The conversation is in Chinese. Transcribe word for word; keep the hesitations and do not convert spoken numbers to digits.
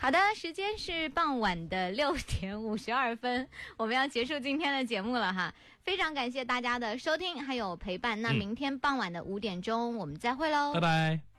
好的，时间是傍晚的六点五十二分，我们要结束今天的节目了哈。非常感谢大家的收听还有陪伴，那明天傍晚的五点钟我们再会喽， 拜拜。